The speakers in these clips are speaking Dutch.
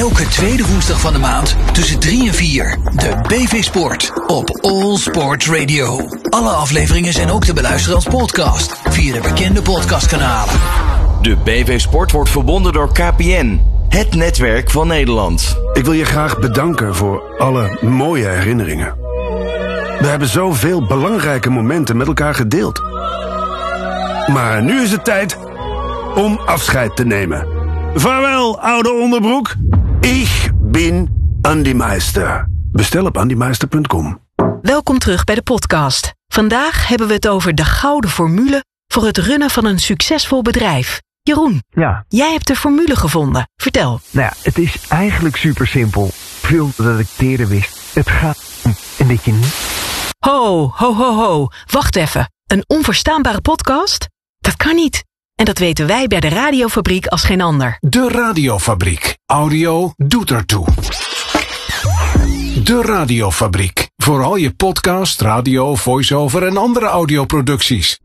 Elke tweede woensdag van de maand tussen 3 en 4. De BV Sport op All Sports Radio. Alle afleveringen zijn ook te beluisteren als podcast via de bekende podcastkanalen. De BV Sport wordt verbonden door KPN, het netwerk van Nederland. Ik wil je graag bedanken voor alle mooie herinneringen. We hebben zoveel belangrijke momenten met elkaar gedeeld. Maar nu is het tijd om afscheid te nemen. Vaarwel, oude onderbroek. Ik ben Andy Meister. Bestel op andymeister.com. Welkom terug bij de podcast. Vandaag hebben we het over de gouden formule voor het runnen van een succesvol bedrijf. Jeroen, ja. Jij hebt de formule gevonden. Vertel. Nou ja, het is eigenlijk super simpel. Veel dat ik eerder wist. Het gaat om en dat je niet... Ho. Wacht even. Een onverstaanbare podcast? Dat kan niet. En dat weten wij bij de Radiofabriek als geen ander. De Radiofabriek. Audio doet ertoe. De Radiofabriek. Voor al je podcast, radio, voice-over en andere audioproducties.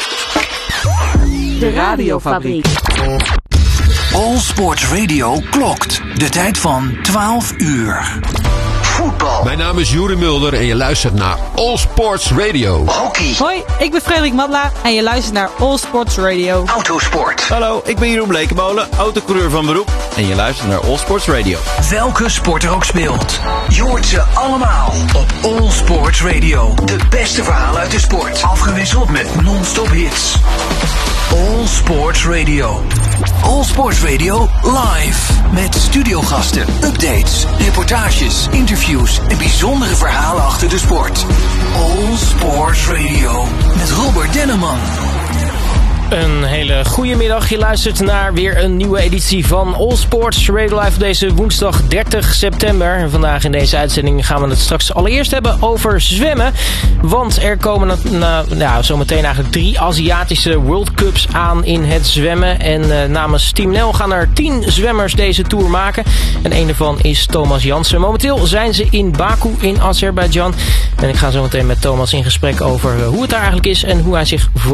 De Radiofabriek. All Sports Radio klokt. De tijd van 12 uur. Voetbal. Mijn naam is Juri Mulder en je luistert naar All Sports Radio. Hockey. Hoi, ik ben Frederik Matla en je luistert naar All Sports Radio. Autosport. Hallo, ik ben Jeroen Blekemolen, autocoureur van beroep. En je luistert naar All Sports Radio. Welke sport er ook speelt. Je hoort ze allemaal op All Sports Radio. De beste verhalen uit de sport. Afgewisseld met non-stop hits. All Sports Radio. All Sports Radio live. Met studiogasten, updates, reportages, interviews en bijzondere verhalen achter de sport. All Sports Radio. Met Robert Denneman. Een hele goede middag. Je luistert naar weer een nieuwe editie van All Sports Radio Live deze woensdag 30 september. En vandaag in deze uitzending gaan we het straks allereerst hebben over zwemmen. Want er komen zometeen eigenlijk 3 Aziatische World Cups aan in het zwemmen. En namens Team NL gaan er 10 zwemmers deze tour maken. En een daarvan is Thomas Jansen. Momenteel zijn ze in Baku in Azerbeidzjan. En ik ga zometeen met Thomas in gesprek over hoe het daar eigenlijk is en hoe hij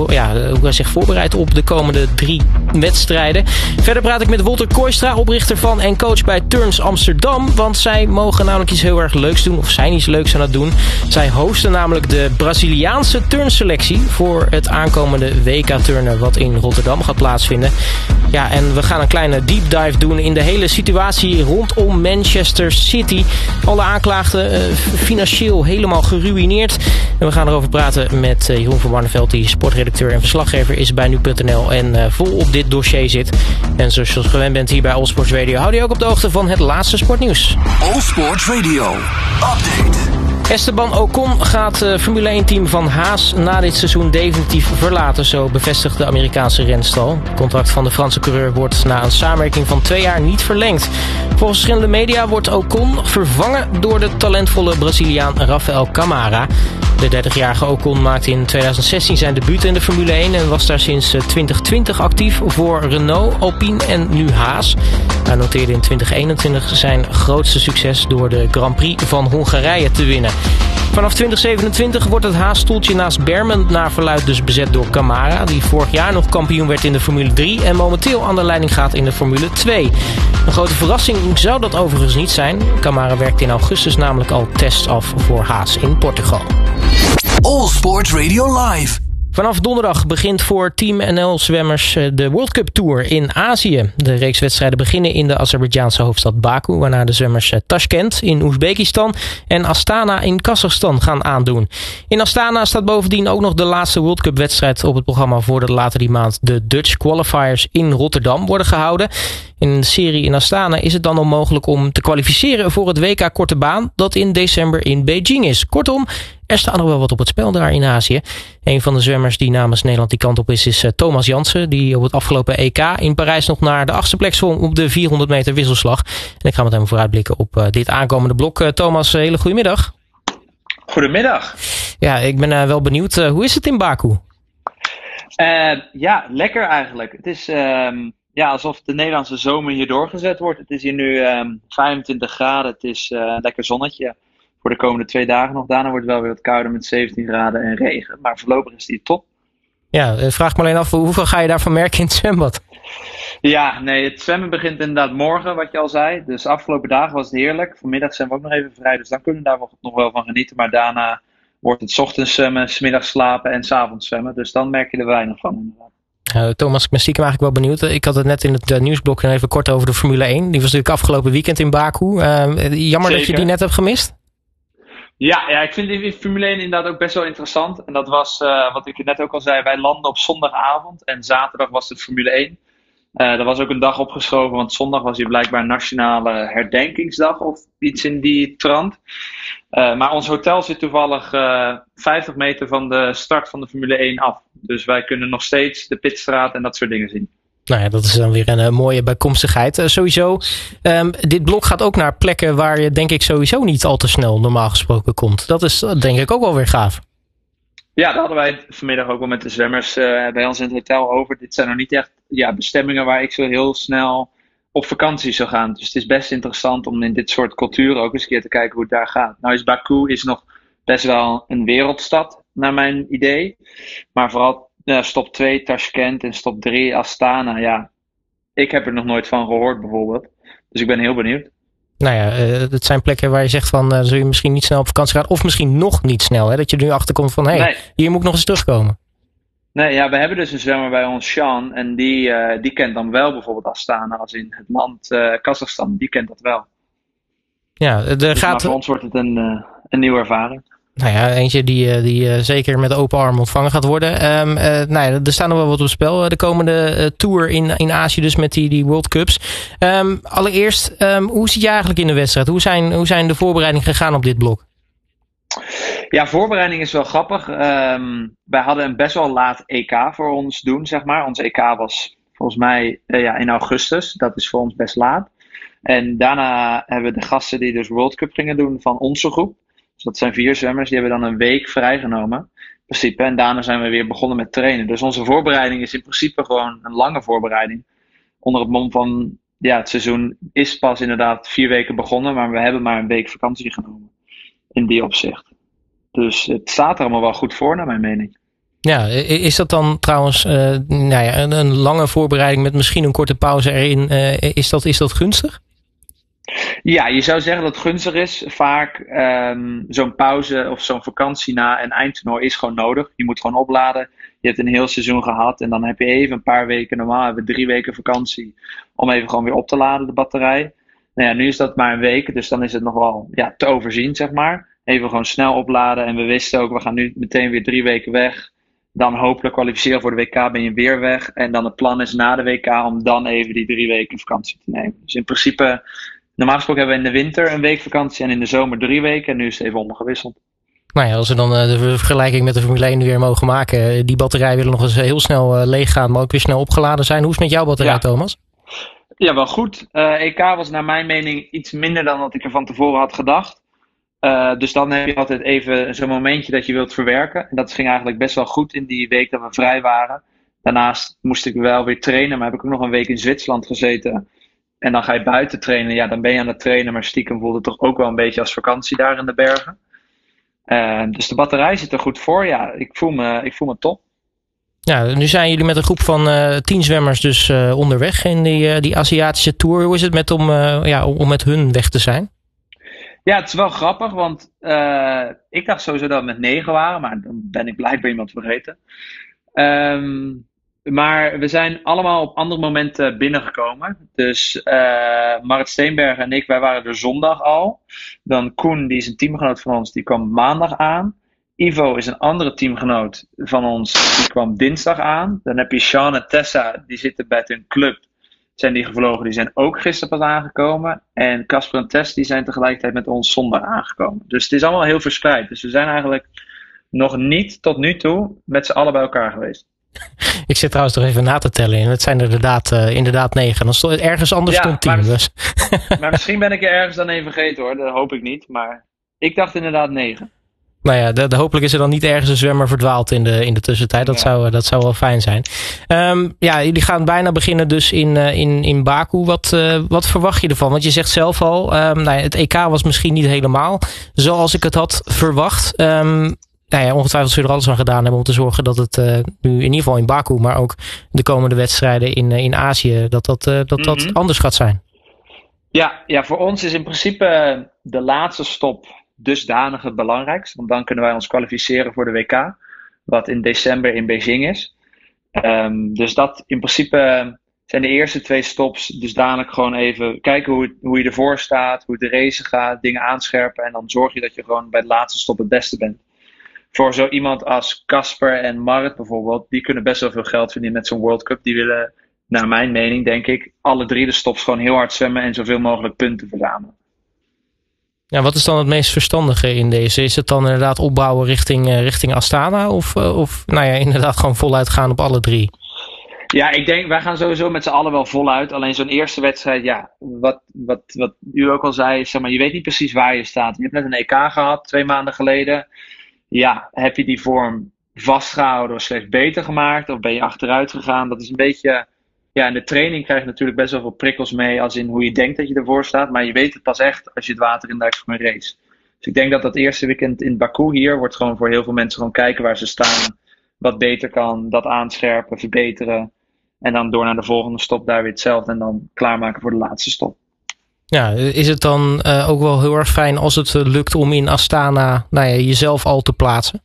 zich voorbereidt op de komende 3 wedstrijden. Verder praat ik met Wolter Kooistra, oprichter van en coach bij Turns Amsterdam. Want zij mogen namelijk iets heel erg leuks doen, of zijn iets leuks aan het doen. Zij hosten namelijk de Braziliaanse turnselectie voor het aankomende WK-turnen wat in Rotterdam gaat plaatsvinden. Ja, en we gaan een kleine deep dive doen in de hele situatie rondom Manchester City. Alle aanklaagden financieel helemaal geruïneerd. En we gaan erover praten met Jeroen van Barneveld, die sportredacteur en verslaggever is bij nu.nl en vol op dit dossier zit. En zoals je gewend bent hier bij All Sports Radio, houd je ook op de hoogte van het laatste sportnieuws. All Sports Radio. Update. Esteban Ocon gaat Formule 1-team van Haas na dit seizoen definitief verlaten, zo bevestigt de Amerikaanse renstal. Het contract van de Franse coureur wordt na een samenwerking van 2 jaar niet verlengd. Volgens verschillende media wordt Ocon vervangen door de talentvolle Braziliaan Rafael Camara. De 30-jarige Ocon maakte in 2016 zijn debuut in de Formule 1 en was daar sinds 2020 actief voor Renault, Alpine en nu Haas. Hij noteerde in 2021 zijn grootste succes door de Grand Prix van Hongarije te winnen. Vanaf 2027 wordt het Haas-stoeltje naast Berman naar verluidt dus bezet door Camara, die vorig jaar nog kampioen werd in de Formule 3 en momenteel aan de leiding gaat in de Formule 2. Een grote verrassing zou dat overigens niet zijn. Camara werkte in augustus namelijk al tests af voor Haas in Portugal. All Sports Radio Live. Vanaf donderdag begint voor Team NL-zwemmers de World Cup Tour in Azië. De reeks wedstrijden beginnen in de Azerbeidzjaanse hoofdstad Baku, waarna de zwemmers Tashkent in Oezbekistan en Astana in Kazachstan gaan aandoen. In Astana staat bovendien ook nog de laatste World Cup wedstrijd op het programma voordat later die maand de Dutch Qualifiers in Rotterdam worden gehouden. In een serie in Astana is het dan al mogelijk om te kwalificeren voor het WK Korte Baan dat in december in Beijing is. Kortom, er staat nog wel wat op het spel daar in Azië. Een van de zwemmers die namens Nederland die kant op is Thomas Jansen, die op het afgelopen EK in Parijs nog naar de 8e plek zwom op de 400 meter wisselslag. En ik ga met hem vooruitblikken op dit aankomende blok. Thomas, hele goedemiddag. Goedemiddag. Ja, ik ben wel benieuwd. Hoe is het in Baku? Ja, lekker eigenlijk. Het is alsof de Nederlandse zomer hier doorgezet wordt. Het is hier nu 25 graden. Het is lekker zonnetje voor de komende 2 dagen nog. Daarna wordt het wel weer wat kouder met 17 graden en regen. Maar voorlopig is die top. Ja, vraag me alleen af, hoeveel ga je daarvan merken in het zwembad? Ja, nee, het zwemmen begint inderdaad morgen, wat je al zei. Dus de afgelopen dagen was het heerlijk. Vanmiddag zijn we ook nog even vrij, dus dan kunnen we daar nog wel van genieten. Maar daarna wordt het 's ochtends zwemmen, 's middags slapen en 's avonds zwemmen. Dus dan merk je er weinig van inderdaad. Thomas, ik ben stiekem eigenlijk wel benieuwd. Ik had het net in het nieuwsblok even kort over de Formule 1. Die was natuurlijk afgelopen weekend in Baku. Jammer dat je die net hebt gemist. Ja, ik vind die Formule 1 inderdaad ook best wel interessant. En dat was, wat ik net ook al zei, wij landen op zondagavond en zaterdag was het Formule 1. Er was ook een dag opgeschoven, want zondag was hier blijkbaar Nationale Herdenkingsdag of iets in die trant. Maar ons hotel zit toevallig 50 meter van de start van de Formule 1 af. Dus wij kunnen nog steeds de pitstraat en dat soort dingen zien. Nou ja, dat is dan weer een mooie bijkomstigheid. Sowieso, dit blok gaat ook naar plekken waar je denk ik sowieso niet al te snel normaal gesproken komt. Dat is denk ik ook wel weer gaaf. Ja, daar hadden wij vanmiddag ook wel met de zwemmers bij ons in het hotel over. Dit zijn nog niet echt bestemmingen waar ik zo heel snel op vakantie zou gaan. Dus het is best interessant om in dit soort culturen ook eens een keer te kijken hoe het daar gaat. Nou is Baku nog best wel een wereldstad, naar mijn idee. Maar vooral stop 2 Tashkent en stop 3 Astana. Ja, ik heb er nog nooit van gehoord bijvoorbeeld. Dus ik ben heel benieuwd. Nou ja, het zijn plekken waar je zegt van zul je misschien niet snel op vakantie gaan. Of misschien nog niet snel. Hè? Dat je er nu achter komt van hier moet ik nog eens terugkomen. Nee, ja, we hebben dus een zwemmer bij ons, Sean. En die kent dan wel bijvoorbeeld Astana als in het land Kazachstan. Die kent dat wel. Ja, dus voor ons wordt het een nieuwe ervaring. Nou ja, eentje die zeker met open armen ontvangen gaat worden. Er staan nog wel wat op het spel. De komende tour in Azië dus met die World Cups. Allereerst, hoe zit je eigenlijk in de wedstrijd? Hoe zijn de voorbereidingen gegaan op dit blok? Ja, voorbereiding is wel grappig. Wij hadden een best wel laat EK voor ons doen, zeg maar. Ons EK was volgens mij in augustus. Dat is voor ons best laat. En daarna hebben we de gasten die dus World Cup gingen doen van onze groep. Dus dat zijn 4 zwemmers, die hebben dan een week vrijgenomen. In principe. En daarna zijn we weer begonnen met trainen. Dus onze voorbereiding is in principe gewoon een lange voorbereiding. Onder het mom van, het seizoen is pas inderdaad 4 weken begonnen. Maar we hebben maar een week vakantie genomen. In die opzicht. Dus het staat er allemaal wel goed voor, naar mijn mening. Ja, is dat dan trouwens een lange voorbereiding met misschien een korte pauze erin? Is dat gunstig? Ja, je zou zeggen dat het gunstig is. Vaak zo'n pauze of zo'n vakantie na een eindtoernooi is gewoon nodig. Je moet gewoon opladen. Je hebt een heel seizoen gehad en dan heb je even een paar weken. Normaal hebben we 3 weken vakantie om even gewoon weer op te laden, de batterij. Nou ja, nu is dat maar een week, dus dan is het nog wel te overzien, zeg maar. Even gewoon snel opladen en we wisten ook, we gaan nu meteen weer 3 weken weg. Dan hopelijk kwalificeren voor de WK, ben je weer weg. En dan het plan is na de WK om dan even die 3 weken vakantie te nemen. Dus in principe, normaal gesproken hebben we in de winter een week vakantie en in de zomer 3 weken. En nu is het even ondergewisseld. Nou ja, als we dan de vergelijking met de Formule 1 weer mogen maken. Die batterij willen nog eens heel snel leeg gaan, maar ook weer snel opgeladen zijn. Hoe is het met jouw batterij, Thomas? Ja, wel goed. EK was naar mijn mening iets minder dan wat ik er van tevoren had gedacht. Dus dan heb je altijd even zo'n momentje dat je wilt verwerken. En dat ging eigenlijk best wel goed in die week dat we vrij waren. Daarnaast moest ik wel weer trainen, maar heb ik ook nog een week in Zwitserland gezeten. En dan ga je buiten trainen. Ja, dan ben je aan het trainen, maar stiekem voelt het toch ook wel een beetje als vakantie daar in de bergen. Dus de batterij zit er goed voor. Ja, ik voel me top. Ja, nu zijn jullie met een groep van 10 zwemmers dus onderweg in die Aziatische tour. Hoe is het om met hun weg te zijn? Ja, het is wel grappig, want ik dacht sowieso dat we met 9 waren, maar dan ben ik blijkbaar iemand vergeten. Maar we zijn allemaal op andere momenten binnengekomen. Dus Marit Steenbergen en ik, wij waren er zondag al. Dan Koen, die is een teamgenoot van ons, die kwam maandag aan. Ivo is een andere teamgenoot van ons, die kwam dinsdag aan. Dan heb je Sean en Tessa, die zitten bij hun club. Zijn die gevlogen, die zijn ook gisteren pas aangekomen. En Casper en Tess, die zijn tegelijkertijd met ons zondag aangekomen. Dus het is allemaal heel verspreid. Dus we zijn eigenlijk nog niet tot nu toe met z'n allen bij elkaar geweest. Ik zit trouwens nog even na te tellen. En het zijn er inderdaad 9. Dan stond ergens anders stond 10. Dus. Maar misschien ben ik er ergens dan even vergeten hoor. Dat hoop ik niet. Maar ik dacht inderdaad 9. Nou ja, hopelijk is er dan niet ergens een zwemmer verdwaald in de tussentijd. Dat zou wel fijn zijn. Jullie gaan bijna beginnen dus in Baku. Wat verwacht je ervan? Want je zegt zelf al, het EK was misschien niet helemaal zoals ik het had verwacht. ongetwijfeld zullen er alles aan gedaan hebben om te zorgen dat het nu in ieder geval in Baku, maar ook de komende wedstrijden in Azië, dat anders gaat zijn. Ja, voor ons is in principe de laatste stop dusdanig het belangrijkst. Want dan kunnen wij ons kwalificeren voor de WK, wat in december in Beijing is. Dus dat in principe zijn de eerste 2 stops dusdanig gewoon even kijken hoe je ervoor staat, hoe de race gaat, dingen aanscherpen. En dan zorg je dat je gewoon bij de laatste stop het beste bent. Voor zo iemand als Casper en Marit bijvoorbeeld, die kunnen best wel veel geld verdienen met zo'n World Cup. Die willen, naar mijn mening denk ik, alle 3 de stops gewoon heel hard zwemmen en zoveel mogelijk punten verzamelen. Ja, wat is dan het meest verstandige in deze? Is het dan inderdaad opbouwen richting Astana? Of inderdaad gewoon voluit gaan op alle 3? Ja, ik denk, wij gaan sowieso met z'n allen wel voluit. Alleen zo'n eerste wedstrijd, wat u ook al zei, zeg maar, je weet niet precies waar je staat. Je hebt net een EK gehad, 2 maanden geleden. Ja, heb je die vorm vastgehouden of slechts beter gemaakt? Of ben je achteruit gegaan? Dat is een beetje... Ja, in de training krijg je natuurlijk best wel veel prikkels mee, als in hoe je denkt dat je ervoor staat. Maar je weet het pas echt als je het water induikt voor een race. Dus ik denk dat eerste weekend in Baku hier wordt gewoon voor heel veel mensen gewoon kijken waar ze staan. Wat beter kan, dat aanscherpen, verbeteren. En dan door naar de volgende stop daar weer hetzelfde. En dan klaarmaken voor de laatste stop. Ja, is het dan ook wel heel erg fijn als het lukt om in Astana jezelf al te plaatsen?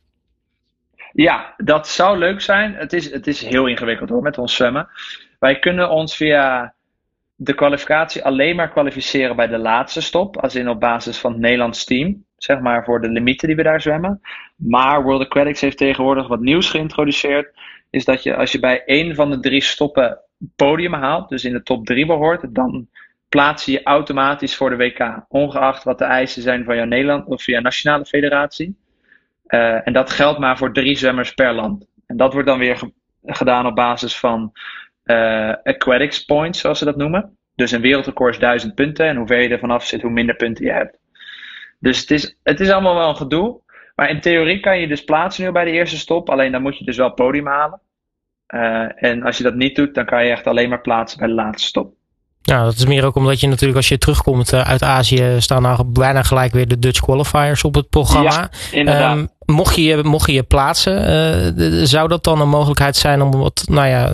Ja, dat zou leuk zijn. Het is heel ingewikkeld hoor, met ons zwemmen. Wij kunnen ons via de kwalificatie alleen maar kwalificeren bij de laatste stop. Als in op basis van het Nederlands team. Zeg maar voor de limieten die we daar zwemmen. Maar World Aquatics heeft tegenwoordig wat nieuws geïntroduceerd. Is dat je als je bij 1 van de 3 stoppen podium haalt. Dus in de top 3 behoort. Dan plaats je je automatisch voor de WK. Ongeacht wat de eisen zijn van jouw Nederland of jouw nationale federatie. En dat geldt maar voor 3 zwemmers per land. En dat wordt dan weer gedaan op basis van aquatics points, zoals ze dat noemen. Dus een wereldrecord is 1000 punten. En hoe ver je er vanaf zit, hoe minder punten je hebt. Dus het is allemaal wel een gedoe. Maar in theorie kan je dus plaatsen nu bij de eerste stop. Alleen dan moet je dus wel podium halen. En als je dat niet doet, dan kan je echt alleen maar plaatsen bij de laatste stop. Ja, dat is meer ook omdat je natuurlijk als je terugkomt uit Azië staan nou bijna gelijk weer de Dutch qualifiers op het programma. Ja, inderdaad. Mocht je je plaatsen, zou dat dan een mogelijkheid zijn om wat,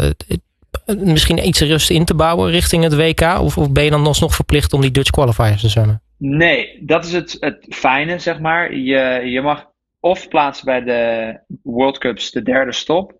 misschien iets rust in te bouwen richting het WK? Of ben je dan alsnog verplicht om die Dutch qualifiers te zwemmen? Nee, dat is het fijne, zeg maar. Je mag of plaatsen bij de World Cups, de derde stop.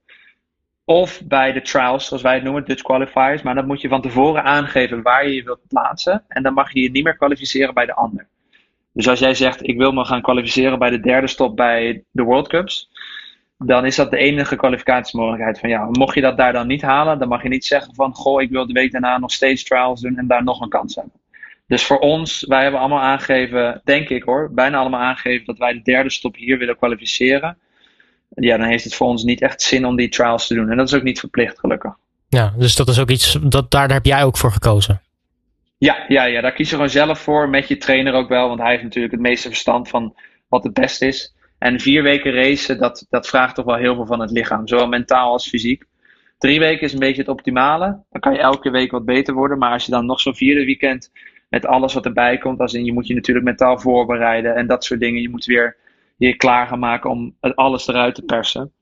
Of bij de trials, zoals wij het noemen, Dutch qualifiers. Maar dan moet je van tevoren aangeven waar je wilt plaatsen. En dan mag je je niet meer kwalificeren bij de ander. Dus als jij zegt, ik wil me gaan kwalificeren bij de derde stop bij de World Cups. Dan is dat de enige kwalificatiemogelijkheid van ja. Mocht je dat daar dan niet halen, dan mag je niet zeggen van goh, ik wil de week daarna nog steeds trials doen en daar nog een kans hebben. Dus voor ons, wij hebben allemaal aangegeven, denk ik hoor, bijna allemaal aangegeven dat wij de derde stop hier willen kwalificeren. Ja, dan heeft het voor ons niet echt zin om die trials te doen. En dat is ook niet verplicht, gelukkig. Ja, dus dat is ook iets, daar heb jij ook voor gekozen? Ja, daar kies je gewoon zelf voor, met je trainer ook wel. Want hij heeft natuurlijk het meeste verstand van wat het beste is. En 4 weken racen, dat vraagt toch wel heel veel van het lichaam. Zowel mentaal als fysiek. 3 weken is een beetje het optimale. Dan kan je elke week wat beter worden. Maar als je dan nog zo'n 4e weekend met alles wat erbij komt. Als in, je moet je natuurlijk mentaal voorbereiden en dat soort dingen. Je moet weer je klaar gaan maken om alles eruit te persen.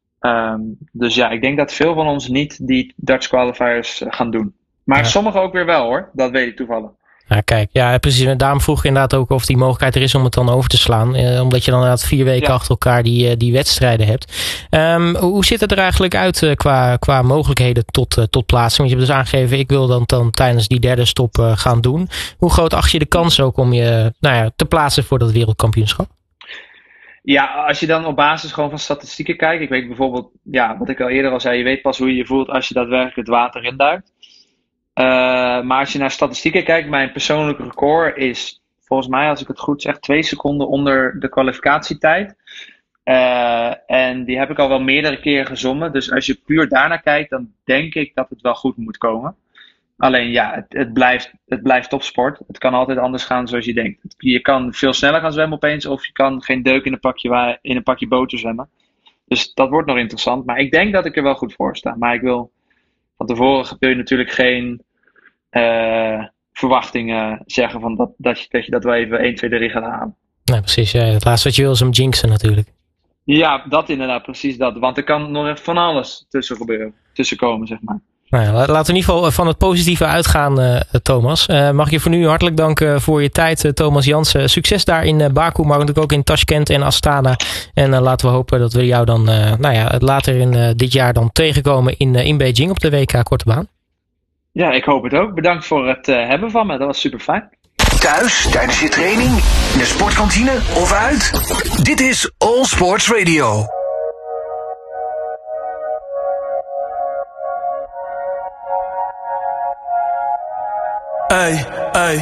Dus ja, ik denk dat veel van ons niet die Dutch qualifiers gaan doen. Maar sommigen ook weer wel hoor, dat weet ik toevallig. Ja, kijk, ja precies. En daarom vroeg ik inderdaad ook of die mogelijkheid er is om het dan over te slaan. Omdat je dan inderdaad 4 weken achter elkaar die wedstrijden hebt. Hoe ziet het er eigenlijk uit qua mogelijkheden tot plaatsing? Want je hebt dus aangegeven, ik wil dan tijdens die derde stop gaan doen. Hoe groot acht je de kans ook om je te plaatsen voor dat wereldkampioenschap? Ja, als je dan op basis gewoon van statistieken kijkt. Ik weet bijvoorbeeld, wat ik al eerder al zei. Je weet pas hoe je je voelt als je daadwerkelijk het water induikt. Maar als je naar statistieken kijkt, mijn persoonlijke record is volgens mij, als ik het goed zeg, 2 seconden onder de kwalificatietijd. En die heb ik al wel meerdere keren gezwommen. Dus als je puur daarnaar kijkt, dan denk ik dat het wel goed moet komen. Alleen ja, het blijft topsport. Het kan altijd anders gaan zoals je denkt. Je kan veel sneller gaan zwemmen opeens, of je kan geen deuk in een pakje boter zwemmen. Dus dat wordt nog interessant. Maar ik denk dat ik er wel goed voor sta. Maar ik wil van tevoren wil je natuurlijk geen verwachtingen zeggen van dat je dat wel even 1, 2, 3 gaat halen. Nee, precies. Ja. Het laatste wat je wil is hem jinxen natuurlijk. Ja, dat inderdaad, precies dat. Want er kan nog echt van alles tussenkomen, zeg maar. Nou ja, laten we in ieder geval van het positieve uitgaan, Thomas. Mag ik je voor nu hartelijk danken voor je tijd, Thomas Jansen. Succes daar in Baku, maar natuurlijk ook in Tashkent en Astana. En laten we hopen dat we jou dan later in dit jaar dan tegenkomen in Beijing op de WK Korte Baan. Ja, ik hoop het ook. Bedankt voor het hebben van me. Dat was super fijn. Thuis, tijdens je training, in de sportkantine of uit? Dit is All Sports Radio. Hey, hey.